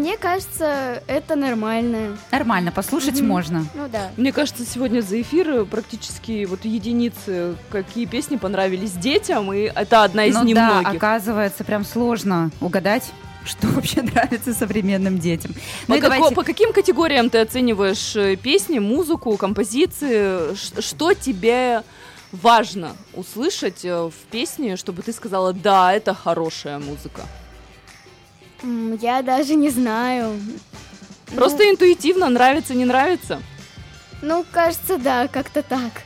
Мне кажется, это нормально. Нормально, послушать можно. Ну да. Мне кажется, сегодня за эфир практически вот единицы, какие песни понравились детям, и это одна из немногих. Да, оказывается, прям сложно угадать, что вообще нравится современным детям. По каким категориям ты оцениваешь песни, музыку, композиции? Что тебе важно услышать в песне, чтобы ты сказала, да, это хорошая музыка? Я даже не знаю. Просто интуитивно нравится, не нравится? Ну, кажется, да, как-то так.